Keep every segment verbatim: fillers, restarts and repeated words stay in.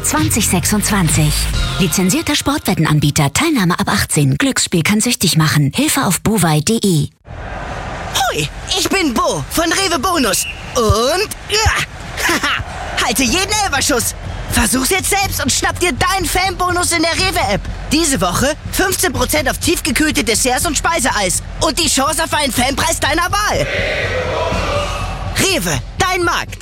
zwanzig sechsundzwanzig. Lizenzierter Sportwettenanbieter. Teilnahme ab achtzehn. Glücksspiel kann süchtig machen. Hilfe auf bovai punkt de. Hoi, ich bin Bo von Rewe Bonus. Und ja, haha, halte jeden Elferschuss. Versuch's jetzt selbst und schnapp dir deinen Fanbonus in der Rewe-App. Diese Woche fünfzehn Prozent auf tiefgekühlte Desserts und Speiseeis. Und die Chance auf einen Fanpreis deiner Wahl. Rewe, dein Markt.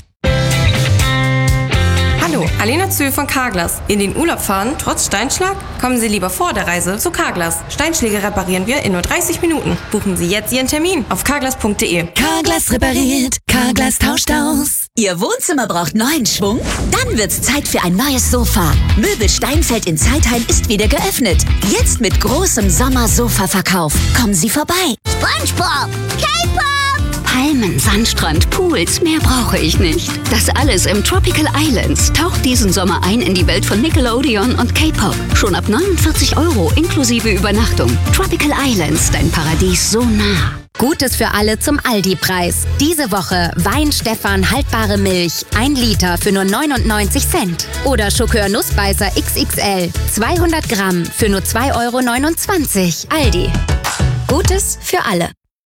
Hallo, Alena Zöhl von Carglass. In den Urlaub fahren, trotz Steinschlag? Kommen Sie lieber vor der Reise zu Carglass. Steinschläge reparieren wir in nur dreißig Minuten. Buchen Sie jetzt Ihren Termin auf carglass punkt de. Carglass repariert, Carglass tauscht aus. Ihr Wohnzimmer braucht neuen Schwung? Dann wird's Zeit für ein neues Sofa. Möbel Steinfeld in Zeitheim ist wieder geöffnet. Jetzt mit großem Sommer-Sofa-Verkauf. Kommen Sie vorbei. SpongeBob, K-Pop! Palmen, Sandstrand, Pools, mehr brauche ich nicht. Das alles im Tropical Islands. Taucht diesen Sommer ein in die Welt von Nickelodeon und K-Pop. Schon ab neunundvierzig Euro inklusive Übernachtung. Tropical Islands, dein Paradies so nah. Gutes für alle zum Aldi-Preis. Diese Woche Wein Stefan haltbare Milch, ein Liter für nur neunundneunzig Cent. Oder Schokör Nussbeißer X X L, zweihundert Gramm für nur zwei Euro neunundzwanzig. Aldi. Gutes für alle.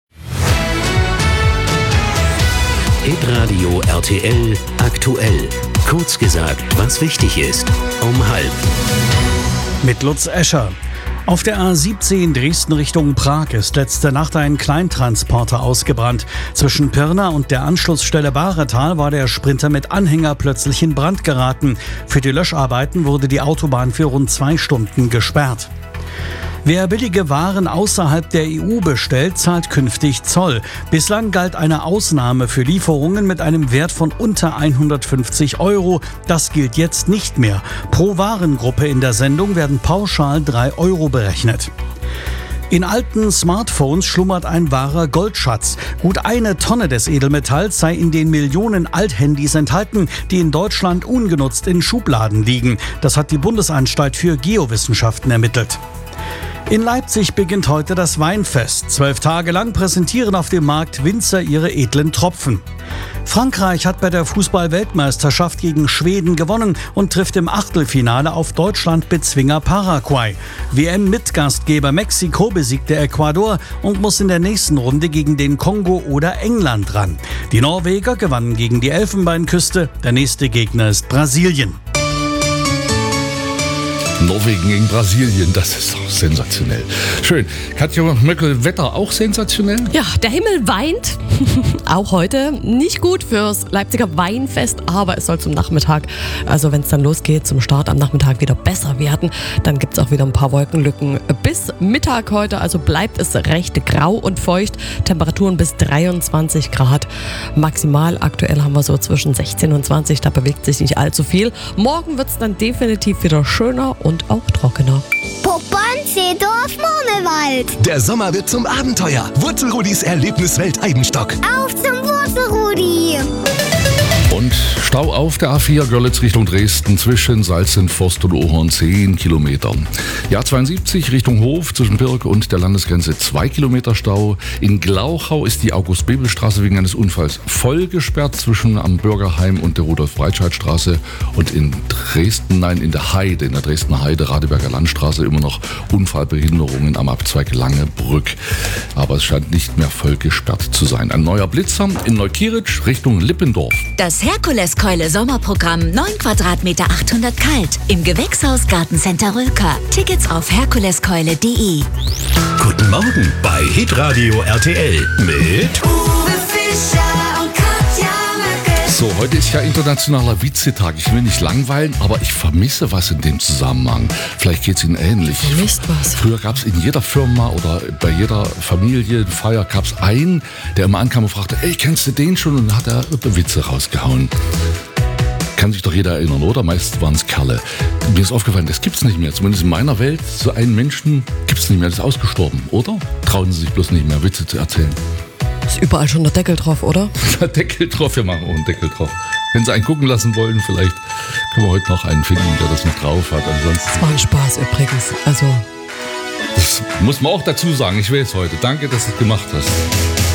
Hitradio R T L aktuell. Kurz gesagt, was wichtig ist. Um halb. Mit Lutz Escher. Auf der A siebzehn Dresden Richtung Prag ist letzte Nacht ein Kleintransporter ausgebrannt. Zwischen Pirna und der Anschlussstelle Bahretal war der Sprinter mit Anhänger plötzlich in Brand geraten. Für die Löscharbeiten wurde die Autobahn für rund zwei Stunden gesperrt. Wer billige Waren außerhalb der E U bestellt, zahlt künftig Zoll. Bislang galt eine Ausnahme für Lieferungen mit einem Wert von unter hundertfünfzig Euro. Das gilt jetzt nicht mehr. Pro Warengruppe in der Sendung werden pauschal drei Euro berechnet. In alten Smartphones schlummert ein wahrer Goldschatz. Gut eine Tonne des Edelmetalls sei in den Millionen Althandys enthalten, die in Deutschland ungenutzt in Schubladen liegen. Das hat die Bundesanstalt für Geowissenschaften ermittelt. In Leipzig beginnt heute das Weinfest. Zwölf Tage lang präsentieren auf dem Markt Winzer ihre edlen Tropfen. Frankreich hat bei der Fußball-Weltmeisterschaft gegen Schweden gewonnen und trifft im Achtelfinale auf Deutschland-Bezwinger Paraguay. W M-Mitgastgeber Mexiko besiegte Ecuador und muss in der nächsten Runde gegen den Kongo oder England ran. Die Norweger gewannen gegen die Elfenbeinküste. Der nächste Gegner ist Brasilien. Norwegen gegen Brasilien, das ist doch sensationell. Schön. Katja Möckel, Wetter auch sensationell? Ja, der Himmel weint. Auch heute nicht gut fürs Leipziger Weinfest, aber es soll zum Nachmittag, also wenn es dann losgeht, zum Start am Nachmittag wieder besser werden. Dann gibt es auch wieder ein paar Wolkenlücken. Bis Mittag heute, also bleibt es recht grau und feucht. Temperaturen bis dreiundzwanzig Grad. Maximal aktuell haben wir so zwischen sechzehn und zwanzig, da bewegt sich nicht allzu viel. Morgen wird es dann definitiv wieder schöner und und auch trockener. Poppern, Seedorf, Murmelwald. Der Sommer wird zum Abenteuer. Wurzelrudis Erlebniswelt Eibenstock. Auf zum Wurzelrudi. Und Stau auf der A vier Görlitz Richtung Dresden zwischen Salzenforst und Ohorn zehn Kilometer. Ja zweiundsiebzig Richtung Hof zwischen Birk und der Landesgrenze zwei Kilometer Stau. In Glauchau ist die August-Bebel-Straße wegen eines Unfalls voll gesperrt zwischen am Bürgerheim und der Rudolf-Breitscheid-Straße. Und in Dresden, nein, in der Heide, in der Dresdner Heide, Radeberger Landstraße immer noch Unfallbehinderungen am Abzweig Langebrück. Aber es scheint nicht mehr voll gesperrt zu sein. Ein neuer Blitzer in Neukieritsch Richtung Lippendorf. Das Herkuleskeule Sommerprogramm, neun Quadratmeter achthundert kalt. Im Gewächshaus Gartencenter Rülker. Tickets auf herkuleskeule punkt de. Guten Morgen bei Hitradio R T L mit Uwe Fischer und Katja Möckel. So, heute ist ja internationaler Witzetag. Ich will nicht langweilen, aber ich vermisse was in dem Zusammenhang. Vielleicht geht es Ihnen ähnlich. Vermisst was? Früher gab es in jeder Firma oder bei jeder Familienfeier gab es einen, der immer ankam und fragte, ey, kennst du den schon? Und dann hat er Witze rausgehauen. Kann sich doch jeder erinnern, oder? Meist waren es Kerle. Mir ist aufgefallen, das gibt's nicht mehr. Zumindest in meiner Welt, so einen Menschen gibt's nicht mehr. Das ist ausgestorben, oder? Trauen Sie sich bloß nicht mehr, Witze zu erzählen. Ist überall schon der Deckel drauf, oder? Der Deckel drauf, wir machen auch einen Deckel drauf. Wenn Sie einen gucken lassen wollen, vielleicht können wir heute noch einen finden, der das mit drauf hat. Ansonsten. Das war ein Spaß übrigens. Also. Das muss man auch dazu sagen. Ich weiß heute. Danke, dass du es gemacht hast.